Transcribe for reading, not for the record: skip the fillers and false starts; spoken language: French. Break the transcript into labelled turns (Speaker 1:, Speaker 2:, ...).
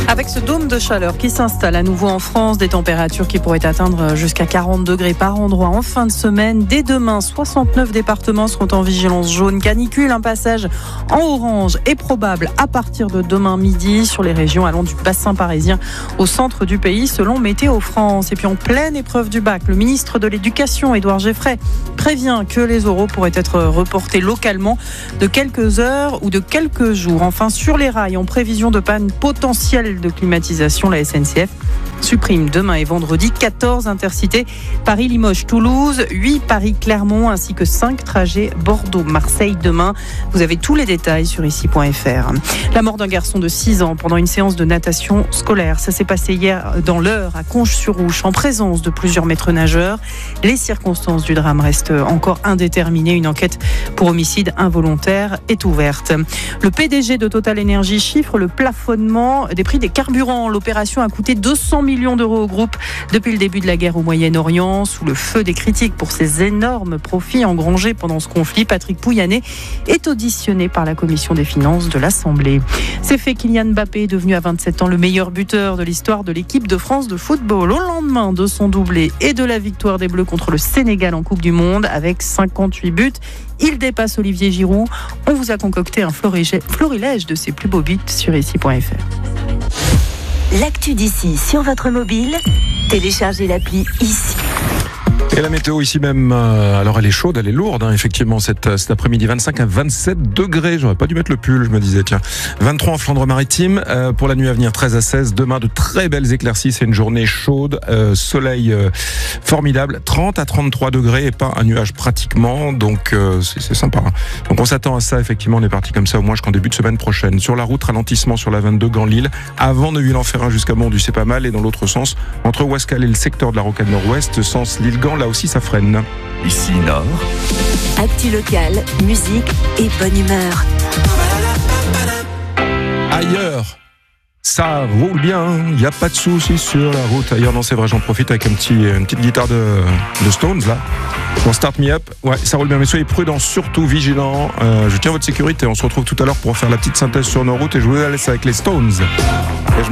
Speaker 1: Avec ce dôme de chaleur qui s'installe à nouveau en France, des températures qui pourraient atteindre jusqu'à 40 degrés par endroit en fin de semaine. Dès demain, 69 départements seront en vigilance jaune canicule. Un passage en orange est probable à partir de demain midi sur les régions allant du bassin parisien au centre du pays, selon Météo France. Et puis en pleine épreuve du bac, le ministre de l'Éducation, Édouard Geoffrey, prévient que les oraux pourraient être reportés localement de quelques heures ou de quelques jours. Enfin, sur les rails, en prévision de panne potentielle de climatisation, la SNCF supprime demain et vendredi 14 intercités Paris-Limoges-Toulouse, 8 Paris-Clermont ainsi que 5 trajets Bordeaux-Marseille demain. Vous avez tous les détails sur ici.fr. La mort d'un garçon de 6 ans pendant une séance de natation scolaire. Ça s'est passé hier dans l'Eure à Conches-sur-Ouche en présence de plusieurs maîtres nageurs. Les circonstances du drame restent encore indéterminées. Une enquête pour homicide involontaire est ouverte. Le PDG de Total Energy chiffre le plafonnement des prix des carburants. L'opération a coûté 200 millions d'euros au groupe depuis le début de la guerre au Moyen-Orient. Sous le feu des critiques pour ses énormes profits engrangés pendant ce conflit, Patrick Pouyanné est auditionné par la commission des finances de l'Assemblée. C'est fait, Kylian Mbappé est devenu à 27 ans le meilleur buteur de l'histoire de l'équipe de France de football. Au lendemain de son doublé et de la victoire des Bleus contre le Sénégal en Coupe du Monde avec 58 buts, il dépasse Olivier Giroud. On vous a concocté un florilège de ses plus beaux buts sur ici.fr.
Speaker 2: L'actu d'ici sur votre mobile, téléchargez l'appli ici.
Speaker 3: Et la météo ici même, alors elle est chaude, elle est lourde, effectivement, cet après-midi, 25 à 27 degrés. J'aurais pas dû mettre le pull, je me disais, tiens. 23 en Flandre-Maritime, pour la nuit à venir, 13 à 16. Demain, de très belles éclaircies, c'est une journée chaude, soleil formidable, 30 à 33 degrés et pas un nuage pratiquement, donc c'est sympa. Donc on s'attend à ça, effectivement, on est parti comme ça au moins jusqu'en début de semaine prochaine. Sur la route, ralentissement sur la 22 Gand-Lille, avant Neuville-en-Ferrain jusqu'à Mondu, c'est pas mal, et dans l'autre sens, entre Ouascal et le secteur de la Rocade Nord-Ouest, sens Lille-Gand, là aussi ça freine.
Speaker 4: Ici Nord.
Speaker 2: Actu locale, musique et bonne humeur.
Speaker 3: Ailleurs, ça roule bien, il n'y a pas de soucis sur la route. Ailleurs, non, c'est vrai, j'en profite avec une petite guitare de Stones, là. Bon, Start Me Up, ouais, ça roule bien, mais soyez prudents, surtout vigilants. Je tiens votre sécurité, on se retrouve tout à l'heure pour faire la petite synthèse sur nos routes et je vous la laisse avec les Stones.